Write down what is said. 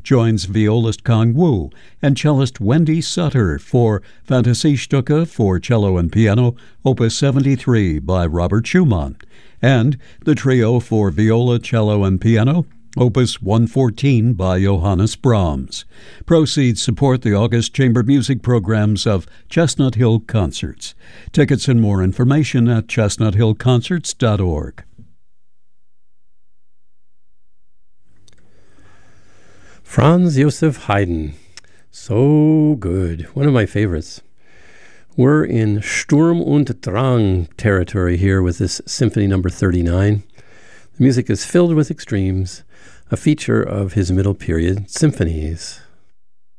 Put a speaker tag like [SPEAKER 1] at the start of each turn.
[SPEAKER 1] joins violist Kang Wu and cellist Wendy Sutter for Fantasiestücke for cello and piano, Opus 73 by Robert Schumann, and the trio for viola, cello, and piano, Opus 114 by Johannes Brahms. Proceeds support the August Chamber Music programs of Chestnut Hill Concerts. Tickets and more information at chestnuthillconcerts.org.
[SPEAKER 2] Franz Joseph Haydn. So good. One of my favorites. We're in Sturm und Drang territory here with this Symphony number 39. The music is filled with extremes, a feature of his middle period symphonies.